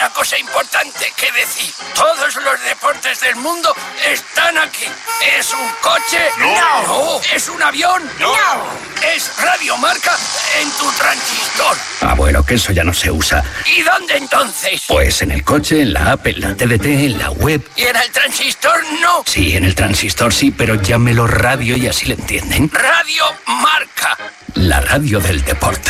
una cosa importante que decir. Todos los deportes del mundo están aquí. ¿Es un coche? No. ¿Es un avión? No. ¿Es Radio Marca en tu transistor? Bueno, que eso ya no se usa. ¿Y dónde entonces? Pues en el coche, en la app, en la TDT, en la web. ¿Y en el transistor no? Sí, en el transistor sí, pero llámelo radio y así le entienden. Radio Marca. La radio del deporte.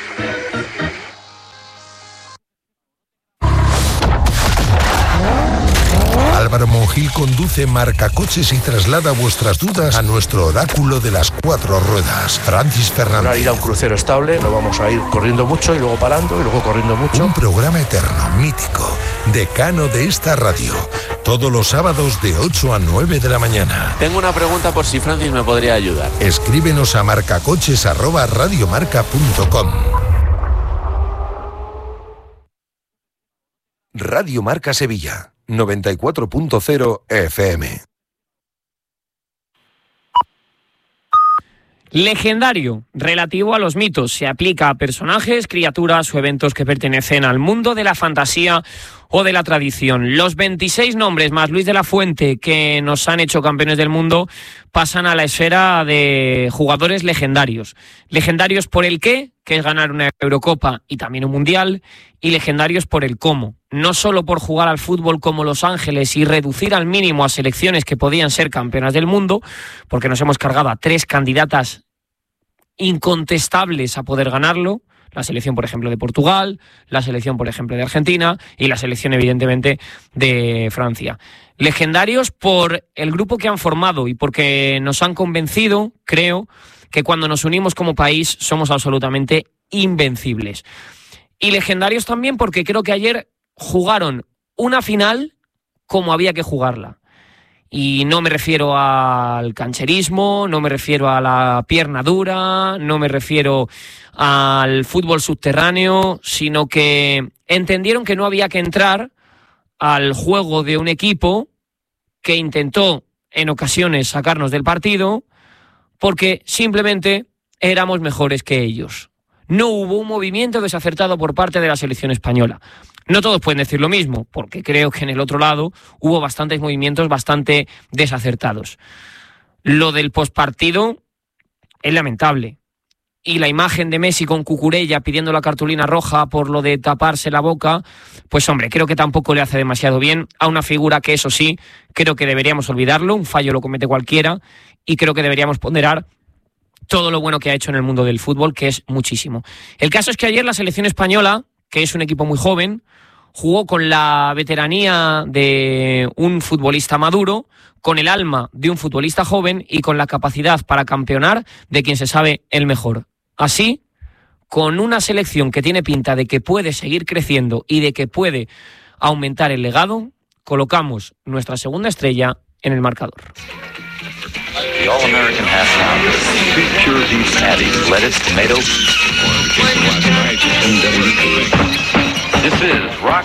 Álvaro Monjil conduce Marcacoches y traslada vuestras dudas a nuestro oráculo de las 4 ruedas, Francis Fernández. Para ir a un crucero estable, no vamos a ir corriendo mucho y luego parando y luego corriendo mucho. Un programa eterno, mítico, decano de esta radio. Todos los sábados de 8 a 9 de la mañana. Tengo una pregunta por si Francis me podría ayudar. Escríbenos a marcacoches@radiomarca.com. Radio Marca Sevilla, 94.0 FM. Legendario, relativo a los mitos, se aplica a personajes, criaturas o eventos que pertenecen al mundo de la fantasía o de la tradición. Los 26 nombres más Luis de la Fuente que nos han hecho campeones del mundo pasan a la esfera de jugadores legendarios. Legendarios por el qué, que es ganar una Eurocopa y también un Mundial, y legendarios por el cómo. No solo por jugar al fútbol como Los Ángeles y reducir al mínimo a selecciones que podían ser campeonas del mundo, porque nos hemos cargado a 3 candidatas incontestables a poder ganarlo, la selección, por ejemplo, de Portugal, la selección, por ejemplo, de Argentina y la selección, evidentemente, de Francia. Legendarios por el grupo que han formado y porque nos han convencido, creo, que cuando nos unimos como país somos absolutamente invencibles. Y legendarios también porque creo que ayer jugaron una final como había que jugarla. Y no me refiero al cancherismo, no me refiero a la pierna dura, no me refiero al fútbol subterráneo, sino que entendieron que no había que entrar al juego de un equipo que intentó en ocasiones sacarnos del partido porque simplemente éramos mejores que ellos. No hubo un movimiento desacertado por parte de la selección española. No todos pueden decir lo mismo, porque creo que en el otro lado hubo bastantes movimientos bastante desacertados. Lo del postpartido es lamentable. Y la imagen de Messi con Cucurella pidiendo la cartulina roja por lo de taparse la boca, pues hombre, creo que tampoco le hace demasiado bien a una figura que, eso sí, creo que deberíamos olvidarlo, un fallo lo comete cualquiera, y creo que deberíamos ponderar todo lo bueno que ha hecho en el mundo del fútbol, que es muchísimo. El caso es que ayer la selección española, que es un equipo muy joven, jugó con la veteranía de un futbolista maduro, con el alma de un futbolista joven y con la capacidad para campeonar de quien se sabe el mejor. Así, con una selección que tiene pinta de que puede seguir creciendo y de que puede aumentar el legado, colocamos nuestra segunda estrella en el marcador. The All-American Half Pounder. 2 pure beef patties, lettuce, tomato. This is Rock